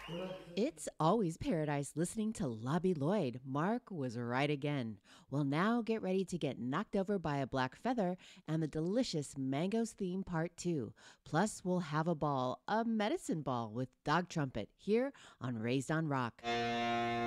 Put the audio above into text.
It's always paradise listening to Lobby Lloyd. Mark was right again. Well, now get ready to get knocked over by a black feather and the delicious Mangoes theme part 2. Plus, we'll have a ball, a medicine ball with Dog Trumpet here on Raised on Rock.